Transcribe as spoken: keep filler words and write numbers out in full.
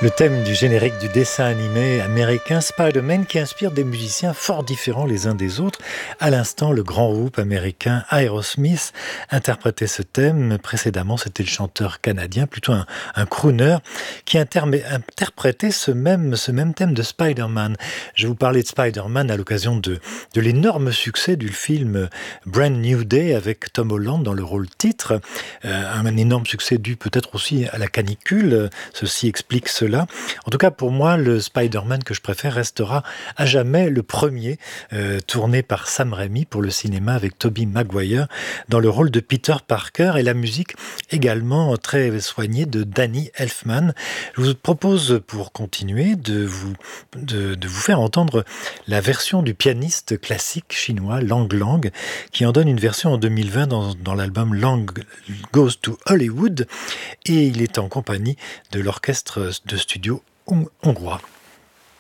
Le thème du générique du dessin animé américain Spider-Man qui inspire des musiciens fort différents les uns des autres. À l'instant, le grand groupe américain Aerosmith interprétait ce thème. Précédemment, c'était le chanteur canadien, plutôt un, un crooner, qui intermé- interprétait ce même, ce même thème de Spider-Man. Je vais vous parler de Spider-Man à l'occasion de, de l'énorme succès du film Brand New Day avec Tom Holland dans le rôle titre. Euh, un énorme succès dû peut-être aussi à la canicule. Ceci explique cela. En tout cas, pour moi, le Spider-Man que je préfère restera à jamais le premier, euh, tourné par Sam Raimi pour le cinéma avec Tobey Maguire dans le rôle de Peter Parker et la musique également très soignée de Danny Elfman. Je vous propose, pour continuer, de vous, de, de vous faire entendre la version du pianiste classique chinois Lang Lang, qui en donne une version en deux mille vingt dans, dans l'album Lang Goes to Hollywood, et il est en compagnie de l'orchestre de studio hongrois.